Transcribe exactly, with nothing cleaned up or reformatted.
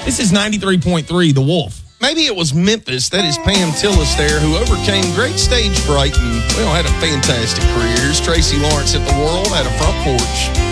This is ninety-three point three, The Wolf. Maybe it was Memphis. That is Pam Tillis there, who overcame great stage fright and, well, had a fantastic career. Here's Tracy Lawrence at the World at a front porch.